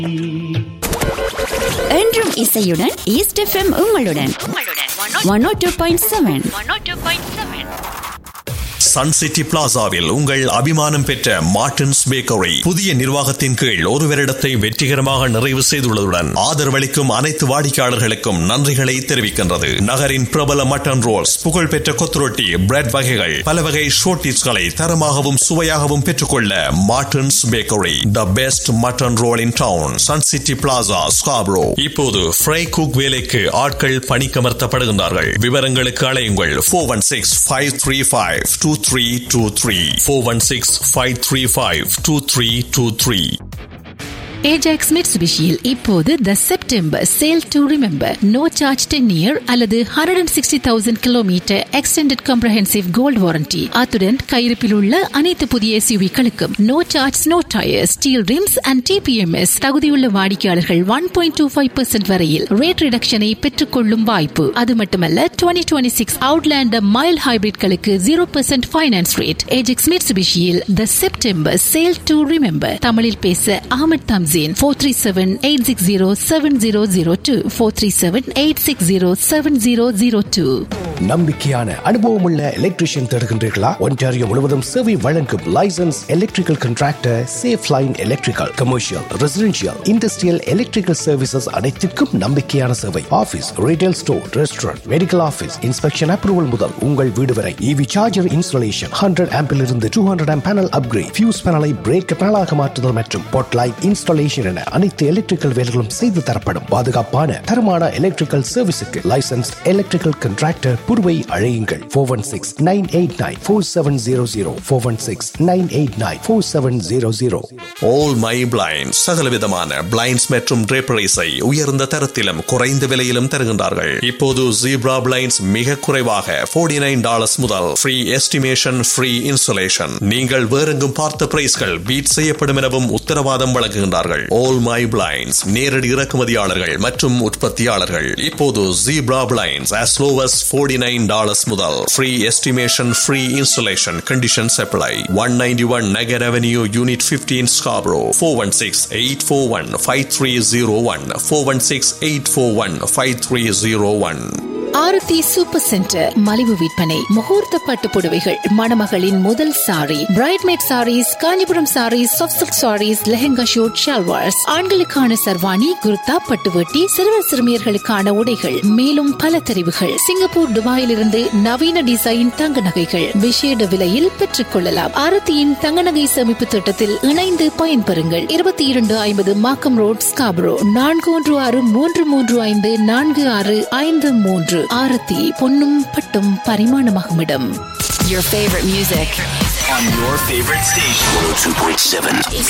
என்றும் இசையுடன் east FM உங்களுடன் 102.7. சன் சிட்டி பிளாசாவில் உங்கள் அபிமானம் பெற்ற மார்டின்ஸ் பேக்கரி புதிய நிர்வாகத்தின் கீழ் ஒரு வருடத்தை வெற்றிகரமாக நிறைவு செய்துள்ளதுடன் ஆதரவளிக்கும் அனைத்து வாடிக்கையாளர்களுக்கும் நன்றிகளை தெரிவிக்கின்றது. நகரின் பிரபல மட்டன் ரோல்ஸ், புகழ்பெற்ற கொத்துரொட்டி, பிரெட் வகைகள், பல வகை ஷோர்டிஸ்களை தரமாகவும் சுவையாகவும் பெற்றுக்கொள்ள Martin's bakery, the best mutton role in down. Sun city plaza, Scarborough. இப்போது ஃப்ரை குக் வேலைக்கு ஆட்கள் பணிக்கமர்த்தப்படுகின்றார்கள். விவரங்களுக்கு அழையுங்கள் 416-535-2323 416-535-2323. Ajax Mitsubishiயில் இப்போது The September Sale to Remember No Charge 10-year அல்லது 160,000 kilometre Extended Comprehensive Gold Warranty. அத்துடன் கையிருப்பில் உள்ள அனைத்து புதிய SUV-களுக்கும் No Charge No Tire, Steel Rims and TPMS. தகுதியுள்ள வாடிக்கையாளர்கள் 1.25% வரையில் ரேட் ரிடக்ஷனை பெற்றுக்கொள்ளும் வாய்ப்பு. அது மட்டுமல்ல 2026 Outlander Mild Hybrid-களுக்கு 0% finance rate. Ajax Mitsubishiயில் The September Sale to Remember. தமிழில் பேச அகமது தம்ஸ் 437-860-7002 437-860-7002. நம்பிக்கையான அனுபவமுள்ள எலக்ட்ரீஷியன் தேடுகின்றீர்களா? ஒன்டாரியோ முழுவதும் சேவை வழங்கும் licence electrical contractor safe line electrical, commercial, residential, industrial electrical services அனைத்திற்கும் நம்பிக்கையான சேவை. Office, retail store, restaurant, medical office, inspection approval முதல் உங்கள் வீடு வரை. EV சார்ஜர் இன்ஸ்டாலேஷன், 100 ஆம்பில் இருந்து 200 ஆம்ப் பேனல் அப்கிரேட், ஃபியூஸ் பேனலை பிரேக் பேனலாக மாற்றுதல் மற்றும் பொட் லைட் இன்ஸ்டாலேஷன் என அனைத்து எலக்ட்ரிக்கல் வேலைகளும் செய்து தரப்படும். பாதுகாப்பான தரமான எலக்ட்ரிக்கல் சர்வீஸுக்கு லைசன்ஸ் எலக்ட்ரிக்கல் கான்ட்ராக்டர் புருவை அழையுங்கள் 416-989-4700 416-989-4700. All My Blinds சகலவிதமான பிளைண்ட்ஸ் மற்றும் draperies-ஐ உயர்ந்த தரத்திலும் குறைந்த விலையிலும் தருகின்றார்கள். இப்போது ஜீப்ரா பிளைண்ட்ஸ் மிக குறைவாக $49 முதல் ஃப்ரீ எஸ்டிமேஷன், ஃப்ரீ இன்சுலேஷன். நீங்கள் வேறெங்கும் பார்த்த பிரைஸ்கள் பீட் செய்யப்படும் எனவும் உத்தரவாதம் வழங்குகின்றார்கள். All My Blinds நேரடி இறக்குமதியாளர்கள் மற்றும் உற்பத்தியாளர்கள். இப்போது zebra blinds as low as $49 முதல் free estimation, free insulation. Conditions apply. 191 Nagar Avenue, Unit 15, Scarborough. 416-841-5301 416-841-5301. ஆரத்தி சூப்பர் சென்டர் மலிவு விற்பனை. முகூர்த்த பட்டு புடவைகள், மணமகளின் முதல் sorry, பிரைட்மேட் saris, Kanchipuram saris, soft silk saris, lehenga shoot, shalwars, ஆண்களுக்கான சர்வாணி, குர்தா, பட்டுவட்டி, சிறுவர் சிறுமியர்களுக்கான உடைகள், மேலும் பல தெரிவுகள். சிங்கப்பூர், துபாயிலிருந்து நவீன டிசைன் தங்க நகைகள் விசேட விலையில் பெற்றுக் கொள்ளலாம். ஆரத்தியின் தங்க நகை சேமிப்பு திட்டத்தில் இணைந்து பயன்பெறுங்கள். 2250 மாக்கம் ரோட், ஸ்காபரோ. 4163354653. ஆரத்தி பொன்னும் பட்டும் பரிமாணமாகும் இடம். Your favorite music on your favorite station 102.7